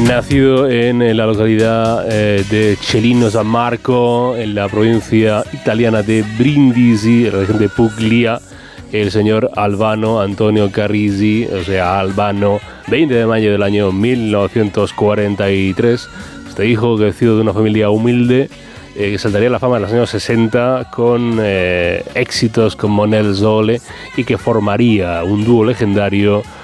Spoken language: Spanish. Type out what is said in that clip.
Nacido en la localidad de Celino San Marco, en la provincia italiana de Brindisi, en la región de Puglia, el señor Albano Antonio Carrisi, o sea, Albano, 20 de mayo del año 1943. Este hijo crecido de una familia humilde, que saltaría a la fama en los años 60 con éxitos como Nel Sole y que formaría un dúo legendario